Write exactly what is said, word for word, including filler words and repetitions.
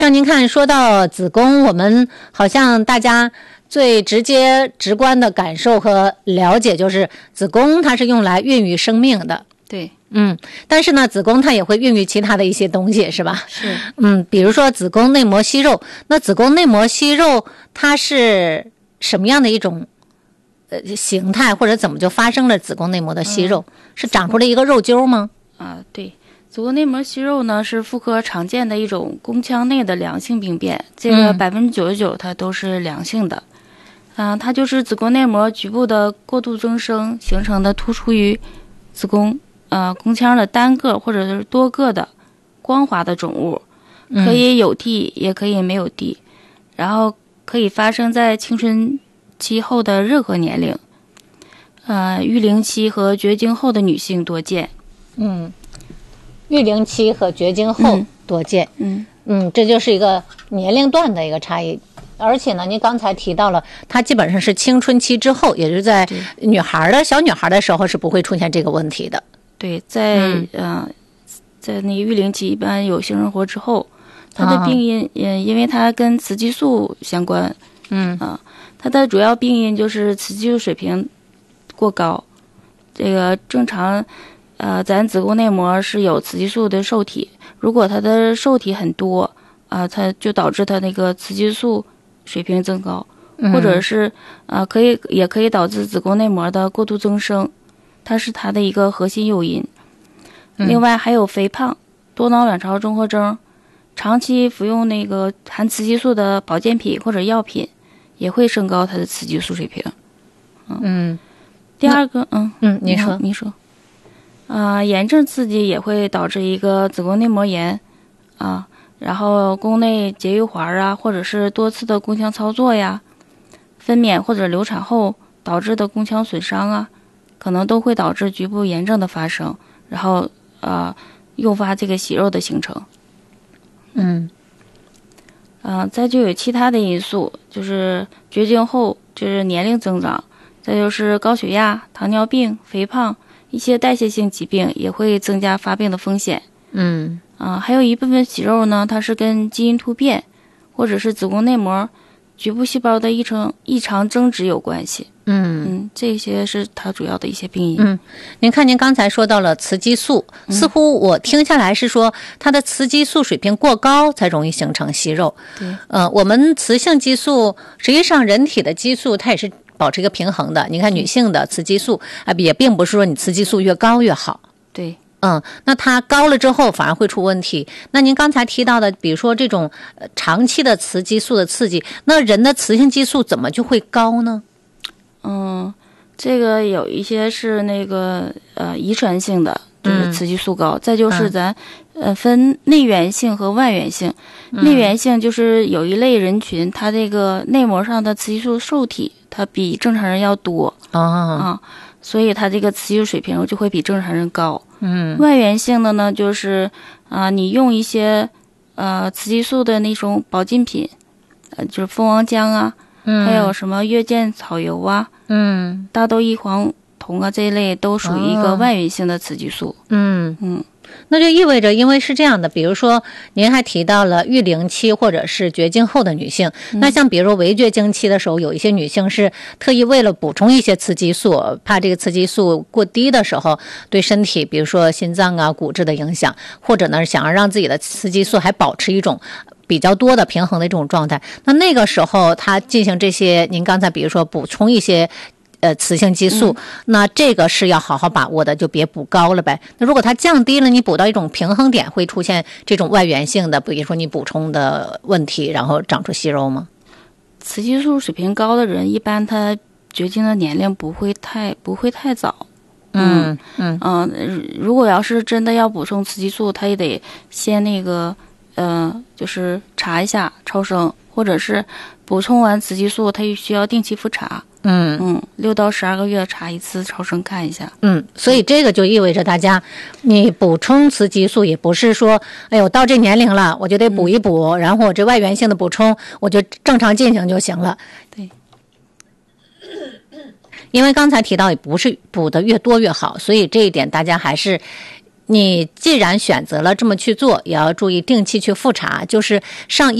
让您看，说到子宫，我们好像大家最直接直观的感受和了解就是子宫它是用来孕育生命的。 对， 嗯，但是呢，子宫它也会孕育其他的一些东西，是吧？ 是， 嗯，比如说子宫内膜息肉，那子宫内膜息肉它是什么样的一种呃形态，或者怎么就发生了子宫内膜的息肉？嗯、是长出了一个肉揪吗？ 啊，对。子宫内膜息肉呢，是妇科常见的一种宫腔内的良性病变，这个百分之九十九它都是良性的。嗯、呃，它就是子宫内膜局部的过度增生形成的突出于子宫呃宫腔的单个或者是多个的光滑的肿物，可以有蒂也可以没有蒂，然后可以发生在青春期后的任何年龄，呃，育龄期和绝经后的女性多见。 嗯。育龄期和绝经后多见， 嗯嗯, 嗯，这就是一个年龄段的一个差异。而且呢，您刚才提到了，它基本上是青春期之后，也就是在女孩的小女孩的时候是不会出现这个问题的。 对，在、嗯呃、在那育龄期一般有性生活之后，它的病因，嗯、啊，因为它跟雌激素相关， 嗯啊，它的主要病因就是雌激素水平过高，这个正常。呃，咱子宫内膜是有雌激素的受体，如果它的受体很多，啊、呃，它就导致它那个雌激素水平增高， 嗯、 或者是呃，可以也可以导致子宫内膜的过度增生，它是它的一个核心诱因。 嗯、 另外还有肥胖、多囊卵巢综合征，长期服用那个含雌激素的保健品或者药品，也会升高它的雌激素水平。嗯， 嗯第二个，嗯嗯，您说， 您说。啊、呃，炎症刺激也会导致一个子宫内膜炎啊，然后宫内节育环啊，或者是多次的宫腔操作呀，分娩或者流产后导致的宫腔损伤啊，可能都会导致局部炎症的发生，然后呃诱发这个息肉的形成。 嗯， 啊、呃，再就有其他的因素，就是绝经后就是年龄增长，再就是高血压、糖尿病、肥胖。一些代谢性疾病也会增加发病的风险。 嗯啊，还有一部分息肉呢，它是跟基因突变或者是子宫内膜局部细胞的异常异常增殖有关系。 嗯嗯，这些是它主要的一些病因。 嗯，您看您刚才说到了雌激素， 嗯、 似乎我听下来是说它的雌激素水平过高才容易形成息肉。 对， 呃，我们雌性激素实际上人体的激素它也是保持一个平衡的。你看女性的雌激素啊，也并不是说你雌激素越高越好。 对， 嗯，那它高了之后反而会出问题。那您刚才提到的，比如说这种呃长期的雌激素的刺激，那人的雌性激素怎么就会高呢？ 嗯，这个有一些是那个呃遗传性的，就是雌激素高。嗯、再就是咱、嗯、呃分内源性和外源性。 嗯、 内源性就是有一类人群，它这个内膜上的雌激素受体它比正常人要多啊、哦啊，所以它这个雌激素水平就会比正常人高。 嗯， 外源性的呢，就是啊、呃，你用一些呃雌激素的那种保健品，呃，就是蜂王浆啊。 嗯， 还有什么月见草油啊， 嗯， 大豆异黄酮啊，这一类都属于一个外源性的雌激素。 嗯嗯， 那就意味着，因为是这样的，比如说您还提到了育龄期或者是绝经后的女性， 嗯、 那像比如说围绝经期的时候，有一些女性是特意为了补充一些雌激素，怕这个雌激素过低的时候对身体，比如说心脏啊、骨质的影响，或者呢想要让自己的雌激素还保持一种比较多的平衡的这种状态，那那个时候他进行这些，您刚才比如说补充一些呃雌性激素、嗯，那这个是要好好把握的，就别补高了呗。那如果它降低了，你补到一种平衡点，会出现这种外源性的，比如说你补充的问题，然后长出息肉吗？ 雌激素水平高的人，一般他绝经的年龄不会太不会太早。 嗯嗯嗯、呃，如果要是真的要补充雌激素，他也得先那个。呃，就是查一下超声，或者是补充完雌激素，它需要定期复查。 嗯嗯，六到十二个月查一次超声看一下。 嗯，所以这个就意味着大家，你补充雌激素也不是说，哎呦，到这年龄了我就得补一补，嗯、然后我这外源性的补充我就正常进行就行了。 对。 因为刚才提到也不是补的越多越好，所以这一点大家还是。 你既然选择了这么去做，也要注意定期去复查，就是上医